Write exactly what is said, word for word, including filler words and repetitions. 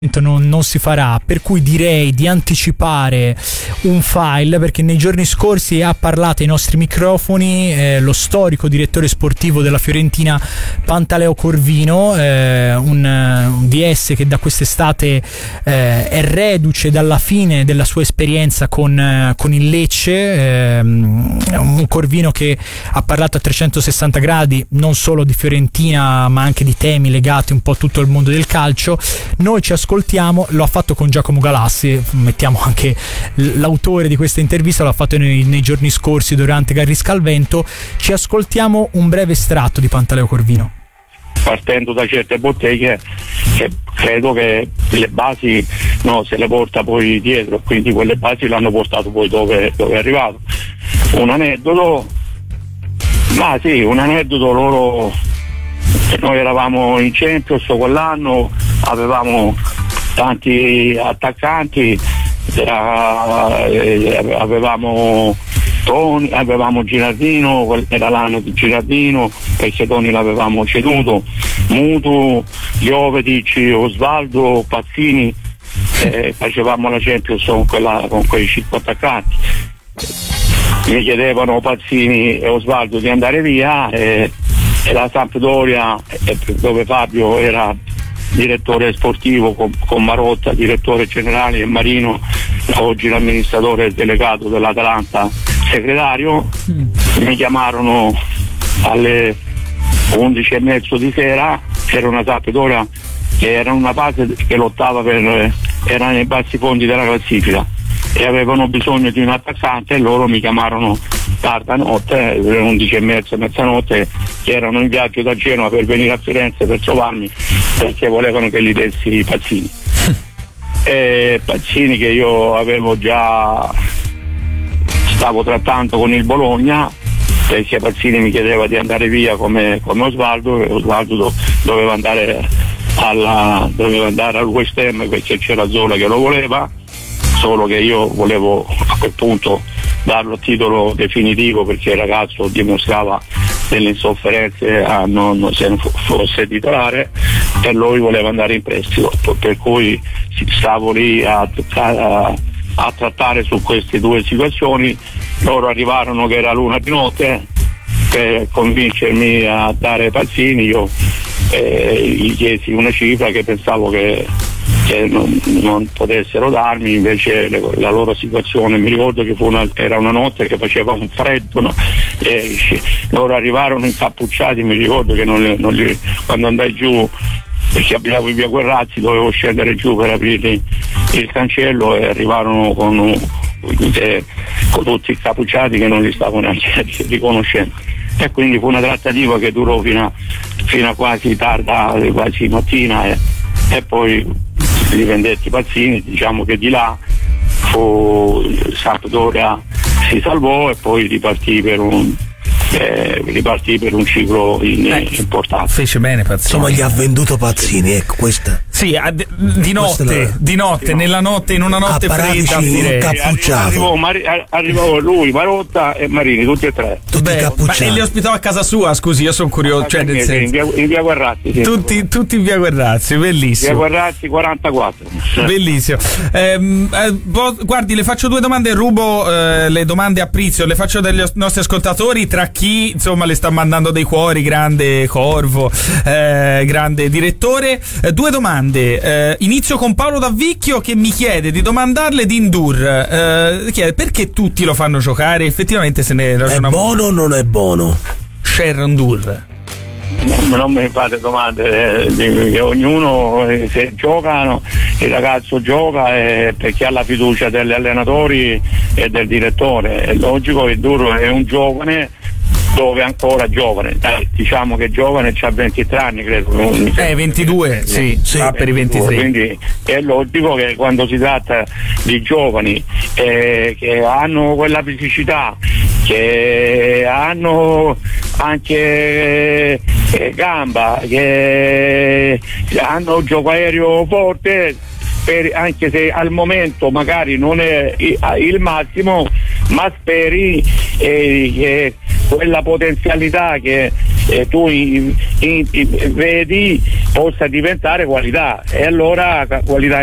Non, non si farà, per cui direi di anticipare un file, perché nei giorni scorsi ha parlato ai nostri microfoni eh, lo storico direttore sportivo della Fiorentina Pantaleo Corvino, eh, un, un D S che da quest'estate eh, è reduce dalla fine della sua esperienza con, eh, con il Lecce, eh, un Corvino che ha parlato a trecentosessanta gradi non solo di Fiorentina ma anche di temi legati un po' a tutto il mondo del calcio. Noi ci ascoltiamo Ascoltiamo, lo ha fatto con Giacomo Galassi, mettiamo anche l'autore di questa intervista, l'ha fatto nei, nei giorni scorsi durante Garrisca al Vento. Ci ascoltiamo un breve estratto di Pantaleo Corvino. Partendo da certe botteghe che credo che le basi no, se le porta poi dietro, quindi quelle basi l'hanno portato poi dove, dove è arrivato. Un aneddoto, ma sì, un aneddoto loro, noi eravamo in Champions quell'anno, avevamo tanti attaccanti, eh, avevamo Toni, avevamo Girardino, era l'anno di Girardino perché Toni l'avevamo ceduto, Mutu, Jovetic, Osvaldo, Pazzini, eh, facevamo la Champions con, quella, con quei cinque attaccanti. Mi chiedevano Pazzini e Osvaldo di andare via e, e la Sampdoria, eh, dove Fabio era direttore sportivo con, con Marotta, direttore generale, e Marino, oggi l'amministratore delegato dell'Atalanta, segretario, mm. mi chiamarono alle undici e mezzo di sera, c'era una Sampdoria che era una base che lottava per, era nei bassi fondi della classifica e avevano bisogno di un attaccante e loro mi chiamarono tarda notte, alle undici e mezza, mezzanotte, che erano in viaggio da Genova per venire a Firenze per trovarmi perché volevano che gli dessi i Pazzini. E Pazzini che io avevo già, stavo trattando con il Bologna, perché Pazzini mi chiedeva di andare via come, come Osvaldo, e Osvaldo do, doveva andare alla, doveva andare al West Ham perché c'era Zola che lo voleva, solo che io volevo a quel punto darlo a titolo definitivo perché il ragazzo dimostrava delle insofferenze a non se non fosse titolare e lui voleva andare in prestito, per cui stavo lì a, a, a trattare su queste due situazioni. Loro arrivarono che era l'una di notte per convincermi a dare Pazzini, io eh, gli chiesi una cifra che pensavo che che non, non potessero darmi, invece le, la loro situazione, mi ricordo che fu una, era una notte che faceva un freddo, no? E loro arrivarono incappucciati, mi ricordo che non, non li, quando andai giù, perché abitavo in via Guerrazzi, dovevo scendere giù per aprire il cancello e arrivarono con, eh, con tutti incappucciati che non li stavo neanche riconoscendo, e quindi fu una trattativa che durò fino a, fino a quasi tarda, quasi mattina, e, e poi li vendetti Pazzini. Diciamo che di là fu Sampdoria si salvò e poi ripartì per un eh, ripartì per un ciclo in, eh, importante. Fece bene Pazzini. Insomma, gli ha venduto Pazzini, ecco questa. Sì, di notte, di notte, sì, nella notte, in una notte fredda, arrivò, arrivò lui, Marotta e Marini, tutti e tre. Tutti Beh, cappucciati. Ma e li ospitava a casa sua, scusi, io sono curioso. Cioè, nel senso, in, via, in via Guerrazzi. Sì. Tutti, tutti in via Guerrazzi, bellissimo. Via Guerrazzi quarantaquattro. Bellissimo. Eh, eh, guardi, le faccio due domande, rubo eh, le domande a Prizio, le faccio dagli nostri ascoltatori, tra chi insomma le sta mandando dei cuori, grande Corvo, eh, grande direttore. Eh, due domande. Eh, inizio con Paolo Davvicchio che mi chiede di domandarle di Ndour, eh, chiede perché tutti lo fanno giocare, effettivamente se ne ragiona. È buono o non è buono? Sharon Ndour. No, non mi fate domande, eh, che ognuno eh, se giocano, il ragazzo gioca eh, perché ha la fiducia degli allenatori e del direttore. È logico che Ndour è un giovane, dove ancora giovane, dai, diciamo che giovane, c'ha ventitré anni credo, eh ventidue, sì, sì, va per i ventitré, quindi è logico che quando si tratta di giovani eh, che hanno quella fisicità, che hanno anche eh, gamba, che hanno gioco aereo forte, per, anche se al momento magari non è il massimo, ma speri eh, che quella potenzialità che, eh, tu in, in, in, vedi possa diventare qualità, e allora qualità